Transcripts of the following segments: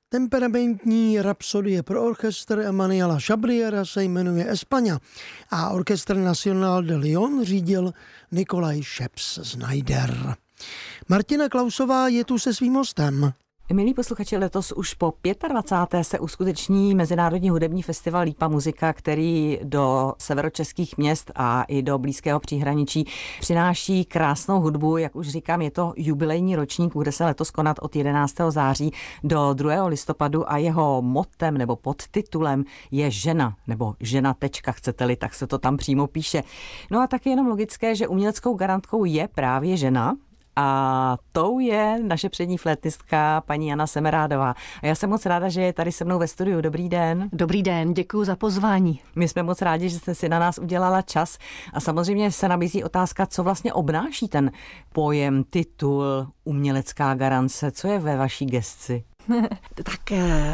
Temperamentní rapsodie pro orchestr Emanuela Chabriera se jmenuje España a Orchestre National de Lyon řídil Nikolaj Scheps-Znaider. Martina Klausová je tu se svým hostem. Milí posluchači, letos už po 25. se uskuteční Mezinárodní hudební festival Lípa Muzika, který do severočeských měst a i do blízkého příhraničí přináší krásnou hudbu. Jak už říkám, je to jubilejní ročník, bude se letos konat od 11. září do 2. listopadu a jeho mottem nebo podtitulem je žena, nebo žena tečka, chcete-li, tak se to tam přímo píše. No a tak je jenom logické, že uměleckou garantkou je právě žena. A tou je naše přední flétnistka paní Jana Semerádová. A já jsem moc ráda, že je tady se mnou ve studiu. Dobrý den. Dobrý den, děkuji za pozvání. My jsme moc rádi, že jste si na nás udělala čas. A samozřejmě se nabízí otázka, co vlastně obnáší ten pojem, titul, umělecká garance. Co je ve vaší gesci? Tak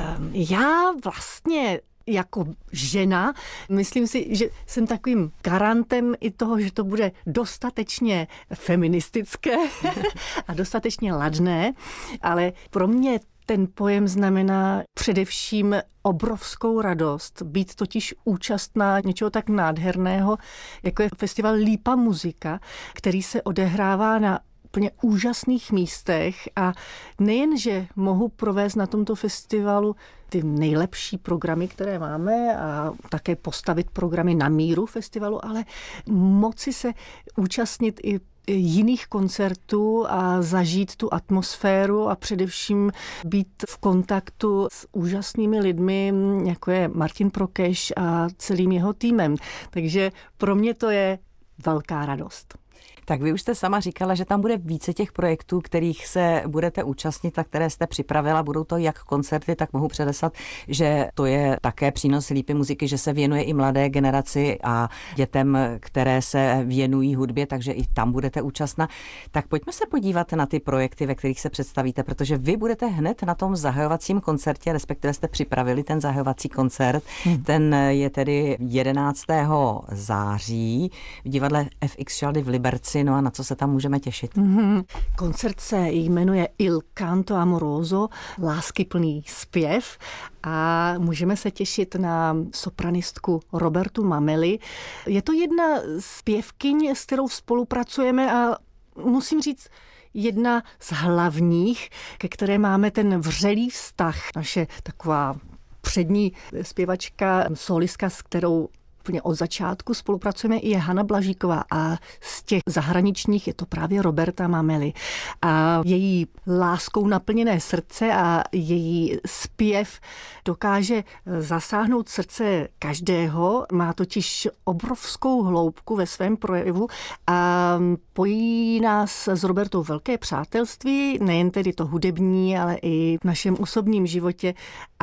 já vlastně jako žena, myslím si, že jsem takovým garantem i toho, že to bude dostatečně feministické a dostatečně ladné, ale pro mě ten pojem znamená především obrovskou radost, být totiž účastná něčeho tak nádherného, jako je festival Lípa Muzika, který se odehrává na úplně úžasných místech a nejen, že mohu provést na tomto festivalu ty nejlepší programy, které máme a také postavit programy na míru festivalu, ale moci se účastnit i jiných koncertů a zažít tu atmosféru a především být v kontaktu s úžasnými lidmi, jako je Martin Prokeš a celým jeho týmem. Takže pro mě to je velká radost. Tak vy už jste sama říkala, že tam bude více těch projektů, kterých se budete účastnit a které jste připravila. Budou to jak koncerty, tak mohu předeslat, že to je také přínos Lípy Muziky, že se věnuje i mladé generaci a dětem, které se věnují hudbě, takže i tam budete účastna. Tak pojďme se podívat na ty projekty, ve kterých se představíte, protože vy budete hned na tom zahajovacím koncertě, respektive jste připravili ten zahajovací koncert. Ten je tedy 11. září v divadle FX Šaldy v Liberci. No a na co se tam můžeme těšit? Koncert se jmenuje Il Canto Amoroso, láskyplný zpěv a můžeme se těšit na sopranistku Robertu Mameli. Je to jedna z pěvkyň, s kterou spolupracujeme a musím říct, jedna z hlavních, ke které máme ten vřelý vztah. Naše taková přední zpěvačka, solistka, s kterou úplně od začátku spolupracujeme, je Hana Blažíková a z těch zahraničních je to právě Roberta Mameli. A její láskou naplněné srdce a její zpěv dokáže zasáhnout srdce každého, má totiž obrovskou hloubku ve svém projevu a pojí nás s Robertou velké přátelství, nejen tedy to hudební, ale i v našem osobním životě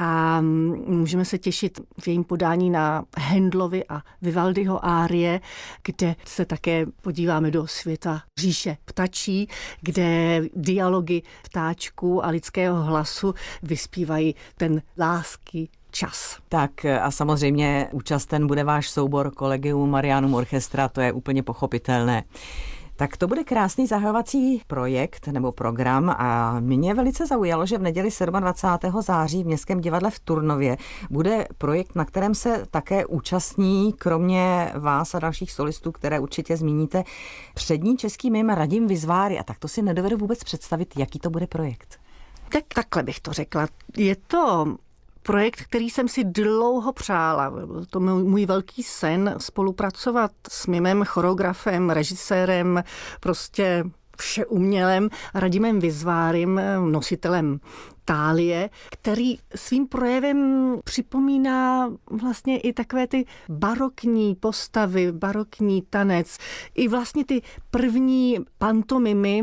a můžeme se těšit v jejím podání na Handlovy a Vivaldiho árie, kde se také podíváme do světa říše ptačí, kde dialogy ptáčků a lidského hlasu vyspívají ten lásky čas. Tak a samozřejmě účasten bude váš soubor Collegium Marianum Orchestra, to je úplně pochopitelné. Tak to bude krásný zahajovací projekt nebo program a mě velice zaujalo, že v neděli 27. září v Městském divadle v Turnově bude projekt, na kterém se také účastní, kromě vás a dalších solistů, které určitě zmíníte, přední český mim Radim Vizváry. A tak to si nedovedu vůbec představit, jaký to bude projekt. Tak takhle bych to řekla. Je to projekt, který jsem si dlouho přála. Byl to můj velký sen spolupracovat s mimem, choreografem, režisérem, prostě všeumělem Radimem Vizvárym, nositelem Thálie, který svým projevem připomíná vlastně i takové ty barokní postavy, barokní tanec, i vlastně ty první pantomimy.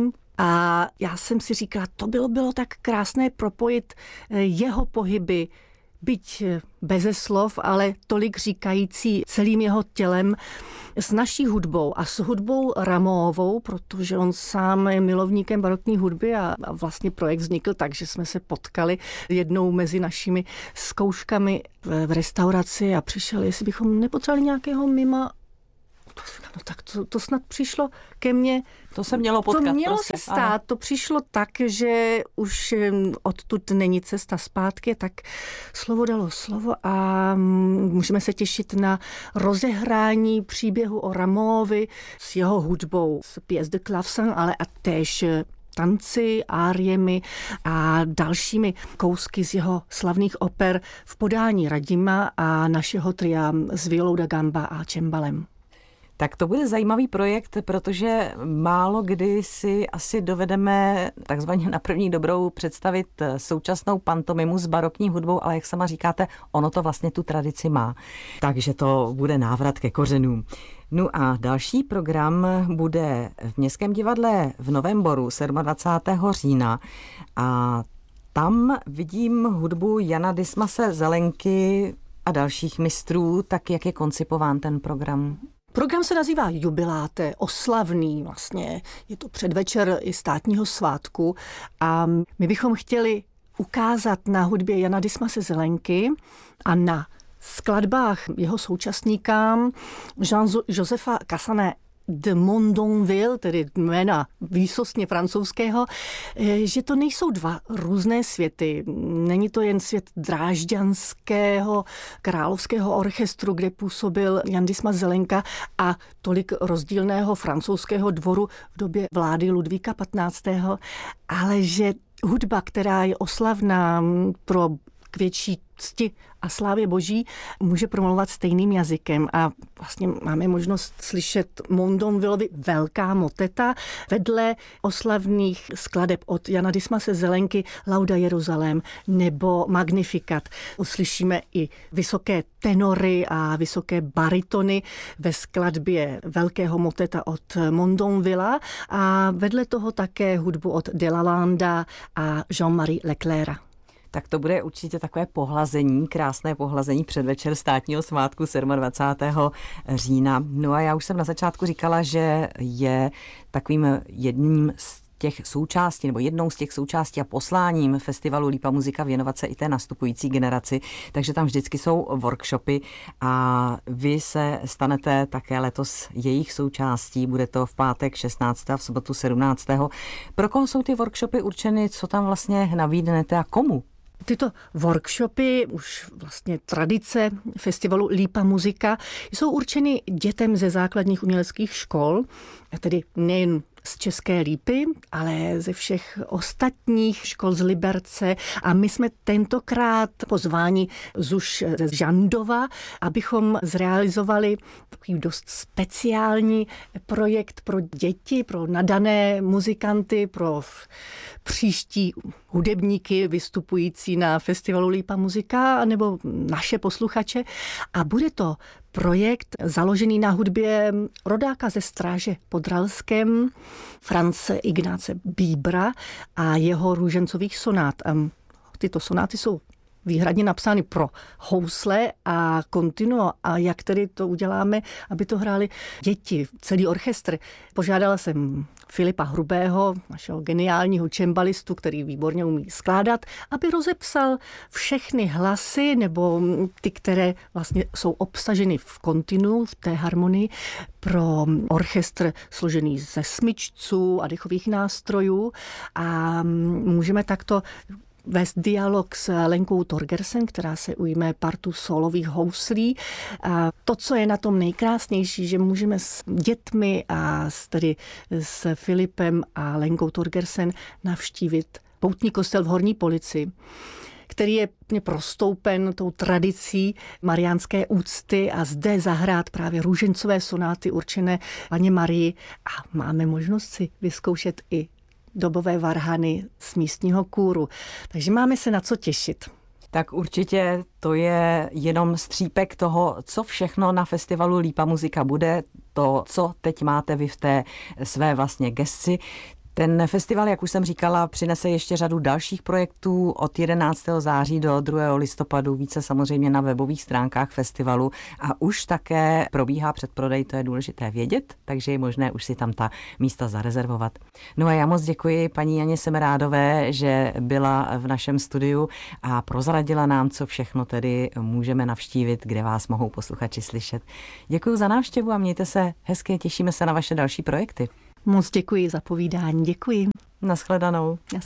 A já jsem si říkala, to bylo tak krásné propojit jeho pohyby, byť beze slov, ale tolik říkající celým jeho tělem, s naší hudbou a s hudbou Rameauovou, protože on sám je milovníkem barokní hudby a vlastně projekt vznikl tak, že jsme se potkali jednou mezi našimi zkouškami v restauraci a přišel, jestli bychom nepotřebovali nějakého mima No tak to snad přišlo ke mně. To se mělo potkat. To mělo prostě, se stát. ano. To přišlo tak, že už odtud není cesta zpátky, tak slovo dalo slovo a můžeme se těšit na rozehrání příběhu o Rameauovi s jeho hudbou, s pièce de clavecin, ale a též tanci, áriemi a dalšími kousky z jeho slavných oper v podání Radima a našeho tria s violou da gamba a cembalem. Tak to bude zajímavý projekt, protože málo kdy si asi dovedeme takzvaně na první dobrou představit současnou pantomimu s barokní hudbou, ale jak sama říkáte, ono to vlastně tu tradici má. Takže to bude návrat ke kořenům. No a další program bude v Městském divadle v Novém Boru 27. října a tam vidím hudbu Jana Dismase Zelenky a dalších mistrů, tak jak je koncipován ten program? Program se nazývá Jubiláte, oslavný vlastně. Je to předvečer i státního svátku a my bychom chtěli ukázat na hudbě Jana Dismase Zelenky a na skladbách jeho současníkám Jean-Josepha Cassanet de Mondonville, tedy jména výsostně francouzského, že to nejsou dva různé světy. Není to jen svět drážďanského královského orchestru, kde působil Jan Dismas Zelenka a tolik rozdílného francouzského dvoru v době vlády Ludvíka XV., ale že hudba, která je oslavná pro k větší cti a slávě boží, může promlouvat stejným jazykem a vlastně máme možnost slyšet Mondonvilleovi Velká moteta vedle oslavných skladeb od Jana Dismase Zelenky Lauda Jeruzalém nebo Magnificat. Uslyšíme i vysoké tenory a vysoké baritony ve skladbě Velkého moteta od Mondonvilla a vedle toho také hudbu od Delalanda a Jean-Marie Leclerca. Tak to bude určitě takové pohlazení, krásné pohlazení předvečer státního svátku 27. října. No a já už jsem na začátku říkala, že je takovým jedním z těch součástí, nebo jednou z těch součástí a posláním festivalu Lípa muzika věnovat se i té nastupující generaci, takže tam vždycky jsou workshopy a vy se stanete také letos jejich součástí, bude to v pátek 16. a v sobotu 17. Pro koho jsou ty workshopy určeny, co tam vlastně nabídnete a komu? Tyto workshopy, už vlastně tradice festivalu Lípa muzika, jsou určeny dětem ze základních uměleckých škol, tedy nejen z České Lípy, ale ze všech ostatních škol z Liberce a my jsme tentokrát pozváni ZUŠ ze Žandova, abychom zrealizovali takový dost speciální projekt pro děti, pro nadané muzikanty, pro příští hudebníky vystupující na festivalu Lípa muzika nebo naše posluchače a bude to projekt založený na hudbě rodáka ze Stráže pod Ralskem, France Ignáce Bíbra a jeho růžencových sonát. Tyto sonáty jsou výhradně napsány pro housle a continuo. A jak tedy to uděláme, aby to hráli děti, celý orchestr. Požádala jsem Filipa Hrubého, našeho geniálního cembalistu, který výborně umí skládat, aby rozepsal všechny hlasy, nebo ty, které vlastně jsou obsaženy v kontinu, v té harmonii, pro orchestr složený ze smyčců a dechových nástrojů. A můžeme takto vést dialog s Lenkou Torgersen, která se ujme partu solových houslí. A to, co je na tom nejkrásnější, že můžeme s dětmi a tedy s Filipem a Lenkou Torgersen navštívit poutní kostel v Horní Polici, který je prostoupen tou tradicí mariánské úcty a zde zahrát právě růžencové sonáty určené Panně Marii a máme možnost si vyzkoušet i dobové varhany z místního kůru. Takže máme se na co těšit. Tak určitě to je jenom střípek toho, co všechno na festivalu Lípa muzika bude, to, co teď máte vy v té své vlastně gesci. Ten festival, jak už jsem říkala, přinese ještě řadu dalších projektů od 11. září do 2. listopadu, více samozřejmě na webových stránkách festivalu a už také probíhá předprodej, to je důležité vědět, takže je možné už si tam ta místa zarezervovat. No a já moc děkuji paní Janě Semerádové, že byla v našem studiu a prozradila nám, co všechno tedy můžeme navštívit, kde vás mohou posluchači slyšet. Děkuji za návštěvu a mějte se hezky, těšíme se na vaše další projekty. Moc děkuji za povídání, děkuji. Naschledanou. Naschledanou.